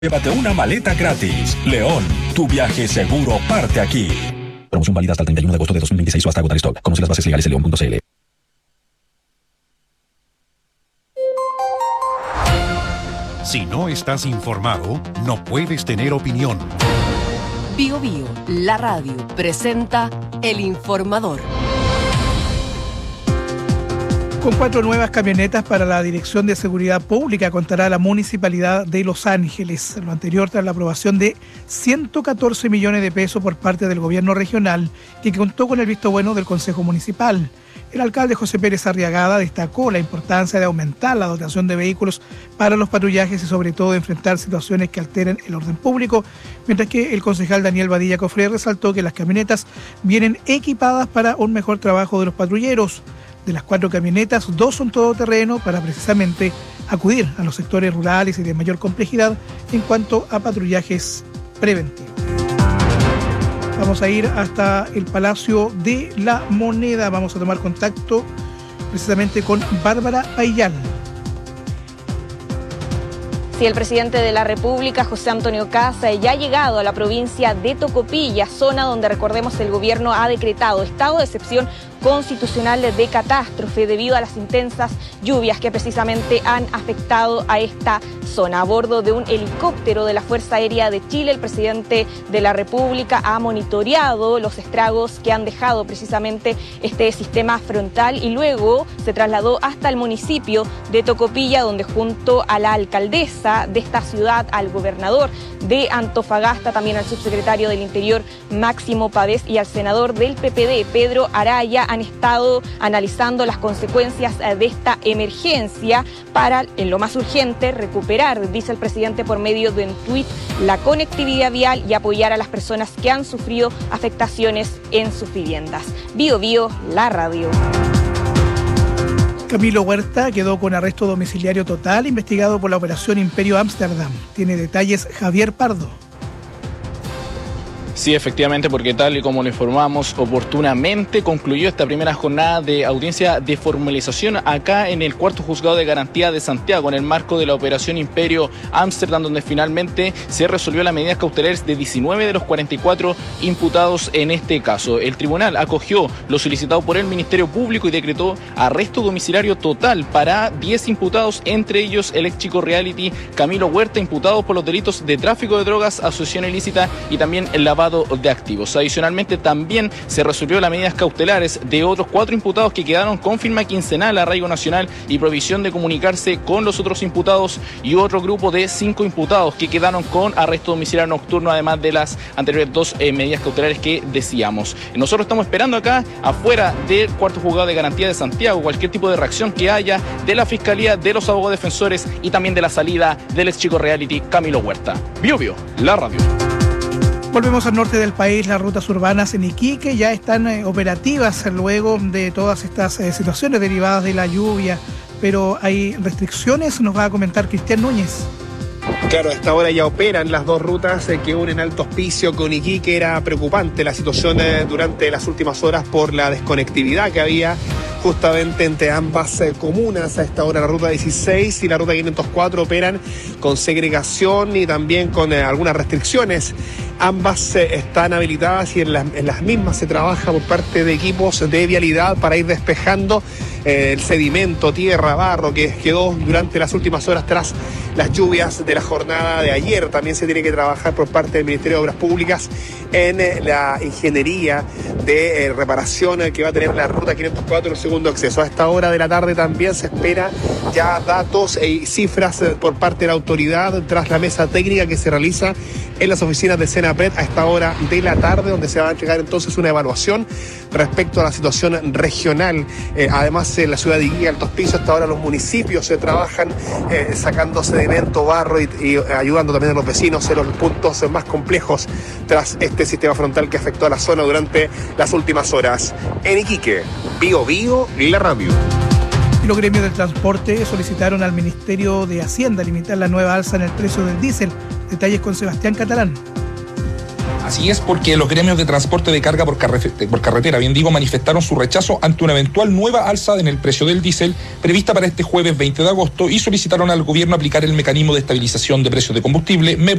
Llévate una maleta gratis. León, tu viaje seguro parte aquí. Promoción válida hasta el 31 de agosto de 2026 o hasta agotar stock. Conoce las bases legales en león.cl. Si no estás informado, no puedes tener opinión. Bio Bio, la radio, presenta El Informador. Con 4 nuevas camionetas para la Dirección de Seguridad Pública contará la Municipalidad de Los Ángeles. Lo anterior tras la aprobación de 114 millones de pesos por parte del gobierno regional, que contó con el visto bueno del Consejo Municipal. El alcalde José Pérez Arriagada destacó la importancia de aumentar la dotación de vehículos para los patrullajes y sobre todo de enfrentar situaciones que alteren el orden público, mientras que el concejal Daniel Badilla Cofré resaltó que las camionetas vienen equipadas para un mejor trabajo de los patrulleros. De las 4 camionetas, 2 son todoterreno para precisamente acudir a los sectores rurales y de mayor complejidad en cuanto a patrullajes preventivos. Vamos a ir hasta el Palacio de la Moneda. Vamos a tomar contacto precisamente con Bárbara Payal. Sí, el presidente de la República, José Antonio Kast, ya ha llegado a la provincia de Tocopilla, zona donde, recordemos, el gobierno ha decretado estado de excepción constitucional de catástrofe debido a las intensas lluvias que precisamente han afectado a esta zona. A bordo de un helicóptero de la Fuerza Aérea de Chile, el presidente de la República ha monitoreado los estragos que han dejado precisamente este sistema frontal y luego se trasladó hasta el municipio de Tocopilla, donde junto a la alcaldesa de esta ciudad, al gobernador de Antofagasta, también al subsecretario del Interior, Máximo Pavés, y al senador del PPD, Pedro Araya, han estado analizando las consecuencias de esta emergencia para, en lo más urgente, recuperar, dice el presidente por medio de un tuit, la conectividad vial y apoyar a las personas que han sufrido afectaciones en sus viviendas. Bio Bio, la radio. Camilo Huerta quedó con arresto domiciliario total, investigado por la Operación Imperio Ámsterdam. Tiene detalles Javier Pardo. Sí, efectivamente, porque tal y como lo informamos oportunamente, concluyó esta primera jornada de audiencia de formalización acá en el Cuarto Juzgado de Garantía de Santiago, en el marco de la Operación Imperio Ámsterdam, donde finalmente se resolvió las medidas cautelares de 19 de los 44 imputados en este caso. El tribunal acogió lo solicitado por el Ministerio Público y decretó arresto domiciliario total para 10 imputados, entre ellos el ex chico reality Camilo Huerta, imputado por los delitos de tráfico de drogas, asociación ilícita y también el lavado de activos. Adicionalmente, también se resolvió las medidas cautelares de otros 4 imputados que quedaron con firma quincenal, arraigo nacional y prohibición de comunicarse con los otros imputados, y otro grupo de 5 imputados que quedaron con arresto domiciliario nocturno, además de las anteriores 2 medidas cautelares que decíamos. Nosotros estamos esperando acá afuera del Cuarto Juzgado de Garantía de Santiago cualquier tipo de reacción que haya de la Fiscalía, de los abogados defensores y también de la salida del ex chico reality Camilo Huerta. Bio Bio, la radio. Volvemos al norte del país. Las rutas urbanas en Iquique ya están operativas luego de todas estas situaciones derivadas de la lluvia, pero hay restricciones, nos va a comentar Cristian Núñez. Claro, a esta hora ya operan las 2 rutas que unen Alto Hospicio con Iquique. Era preocupante la situación durante las últimas horas por la desconectividad que había justamente entre ambas comunas. A esta hora la ruta 16 y la ruta 504 operan con segregación y también con algunas restricciones. Ambas están habilitadas y en las mismas se trabaja por parte de equipos de vialidad para ir despejando el sedimento, tierra, barro que quedó durante las últimas horas tras las lluvias de la jornada de ayer. También se tiene que trabajar por parte del Ministerio de Obras Públicas en la ingeniería de reparación que va a tener la ruta 504, el segundo acceso. A esta hora de la tarde también se espera ya datos y cifras por parte de la autoridad tras la mesa técnica que se realiza en las oficinas de Senapred a esta hora de la tarde, donde se va a entregar entonces una evaluación respecto a la situación regional. Además, en la ciudad de Iquique, Alto Hospicio, hasta ahora los municipios se trabajan sacando sedimento, barro y ayudando también a los vecinos en los puntos más complejos tras este sistema frontal que afectó a la zona durante las últimas horas. En Iquique, Bio Bio, la radio. Y los gremios del transporte solicitaron al Ministerio de Hacienda limitar la nueva alza en el precio del diésel. Detalles con Sebastián Catalán. Así es, porque los gremios de transporte de carga por carretera, manifestaron su rechazo ante una eventual nueva alza en el precio del diésel prevista para este jueves 20 de agosto y solicitaron al gobierno aplicar el mecanismo de estabilización de precios de combustible,